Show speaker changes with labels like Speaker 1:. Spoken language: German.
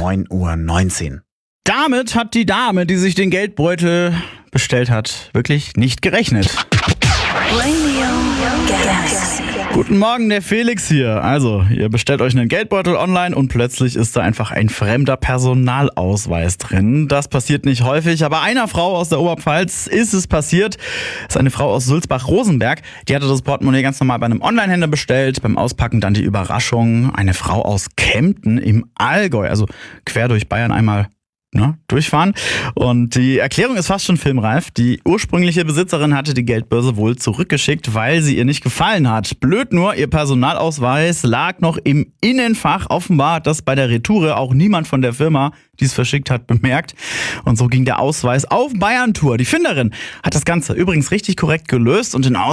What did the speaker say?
Speaker 1: 9:19 Uhr.
Speaker 2: Damit hat die Dame, die sich den Geldbeutel bestellt hat, wirklich nicht gerechnet. Guten Morgen, der Felix hier. Also, ihr bestellt euch einen Geldbeutel online und plötzlich ist da einfach ein fremder Personalausweis drin. Das passiert nicht häufig, aber einer Frau aus der Oberpfalz ist es passiert. Das ist eine Frau aus Sulzbach-Rosenberg. Die hatte das Portemonnaie ganz normal bei einem Onlinehändler bestellt. Beim Auspacken dann die Überraschung. Eine Frau aus Kempten im Allgäu, also quer durch Bayern einmal durchfahren. Und die Erklärung ist fast schon filmreif. Die ursprüngliche Besitzerin hatte die Geldbörse wohl zurückgeschickt, weil sie ihr nicht gefallen hat. Blöd nur, ihr Personalausweis lag noch im Innenfach. Offenbar hat das bei der Retoure auch niemand von der Firma, die es verschickt hat, bemerkt. Und so ging der Ausweis auf Bayern-Tour. Die Finderin hat das Ganze übrigens richtig korrekt gelöst und den